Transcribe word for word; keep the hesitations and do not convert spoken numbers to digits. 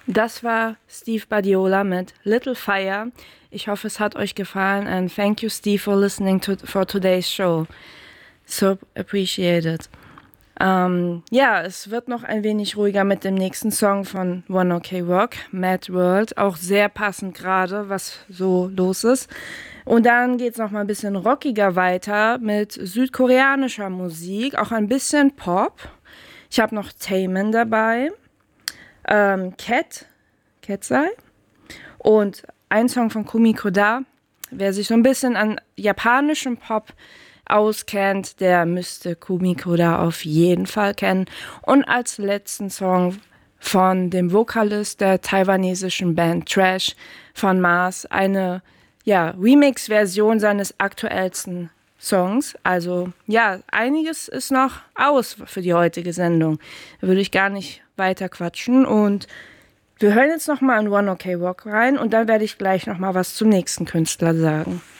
Das war Steve Badiola mit Little Fire. Ich hoffe, es hat euch gefallen and thank you, Steve, for listening to for today's show. So appreciated. Ähm, ja, es wird noch ein wenig ruhiger mit dem nächsten Song von One Ok Rock, Mad World. Auch sehr passend gerade, was so los ist. Und dann geht es noch mal ein bisschen rockiger weiter mit südkoreanischer Musik, auch ein bisschen Pop. Ich habe noch Taemin dabei, ähm, Cat, Katseye und ein Song von Kumiko Da. Wer sich so ein bisschen an japanischem Pop auskennt, der müsste Kumiko Da auf jeden Fall kennen. Und als letzten Song von dem Vokalist der taiwanesischen Band Trash von Mars, eine ja, Remix-Version seines aktuellsten Songs. Also ja, einiges ist noch aus für die heutige Sendung. Da würde ich gar nicht weiter quatschen. Und wir hören jetzt nochmal in One Ok Rock rein und dann werde ich gleich nochmal was zum nächsten Künstler sagen.